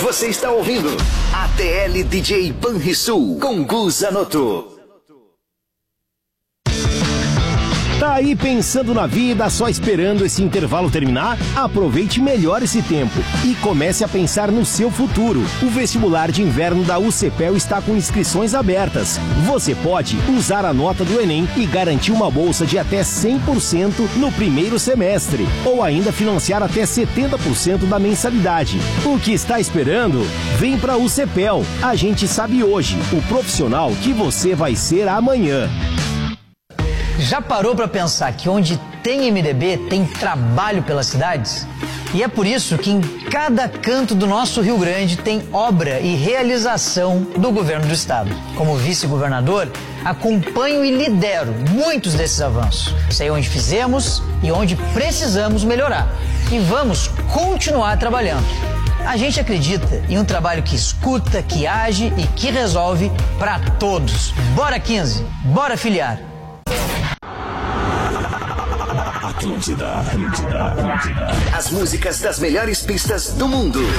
Você está ouvindo ATL DJ Banrisul com Gu Zanotto. Tá aí pensando na vida, só esperando esse intervalo terminar? Aproveite melhor esse tempo e comece a pensar no seu futuro. O vestibular de inverno da UCPEL está com inscrições abertas. Você pode usar a nota do Enem e garantir uma bolsa de até 100% no primeiro semestre, ou ainda financiar até 70% da mensalidade. O que está esperando? Vem pra UCPEL. A gente sabe hoje o profissional que você vai ser amanhã. Já parou para pensar que onde tem MDB tem trabalho pelas cidades? E é por isso que em cada canto do nosso Rio Grande tem obra e realização do governo do estado. Como vice-governador, acompanho e lidero muitos desses avanços. Sei onde fizemos e onde precisamos melhorar. E vamos continuar trabalhando. A gente acredita em um trabalho que escuta, que age e que resolve para todos. Bora 15, bora filiar. Atlântida. As músicas das melhores pistas do mundo.